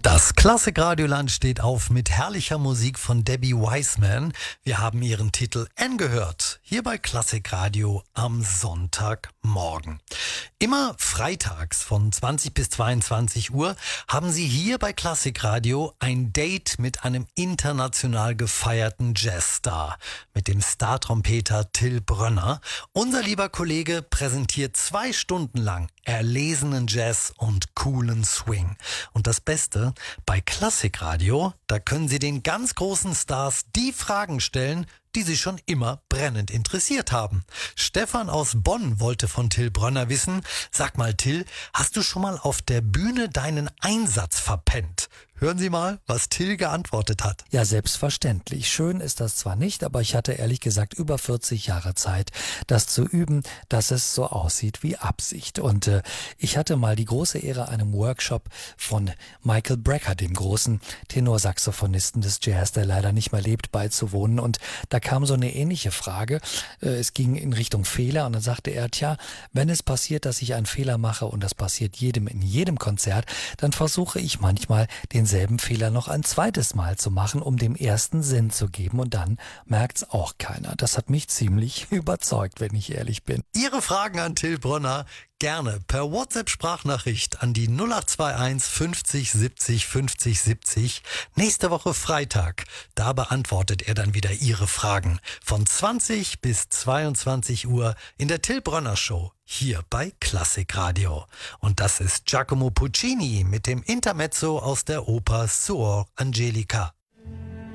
Das Klassikradioland steht auf mit herrlicher Musik von Debbie Wiseman. Wir haben ihren Titel Anne gehört, hier bei Klassikradio am Sonntagmorgen. Immer freitags von 20 bis 22 Uhr haben Sie hier bei Klassikradio ein Date mit einem international gefeierten Jazzstar, mit dem Star-Trompeter Till Brönner. Unser lieber Kollege präsentiert 2 Stunden lang erlesenen Jazz und coolen Swing. Und das Beste, bei Klassikradio, da können Sie den ganz großen Stars die Fragen stellen, die Sie schon immer brennend interessiert haben. Stefan aus Bonn wollte von Till Brönner wissen: Sag mal, Till, hast du schon mal auf der Bühne deinen Einsatz verpennt? Hören Sie mal, was Till geantwortet hat. Ja, selbstverständlich. Schön ist das zwar nicht, aber ich hatte ehrlich gesagt über 40 Jahre Zeit, das zu üben, dass es so aussieht wie Absicht. Und ich hatte mal die große Ehre, einem Workshop von Michael Brecker, dem großen Tenorsaxophonisten des Jazz, der leider nicht mehr lebt, beizuwohnen. Und da kam so eine ähnliche Frage. Es ging in Richtung Fehler und dann sagte er, tja, wenn es passiert, dass ich einen Fehler mache, und das passiert jedem in jedem Konzert, dann versuche ich manchmal denselben Fehler noch ein zweites Mal zu machen, um dem ersten Sinn zu geben, und dann merkt's auch keiner. Das hat mich ziemlich überzeugt, wenn ich ehrlich bin. Ihre Fragen an Till Brönner gerne per WhatsApp-Sprachnachricht an die 0821 50 70 50 70. Nächste Woche Freitag, da beantwortet er dann wieder Ihre Fragen von 20 bis 22 Uhr in der Till Brönner Show hier bei Klassikradio. Und das ist Giacomo Puccini mit dem Intermezzo aus der Oper Suor Angelica.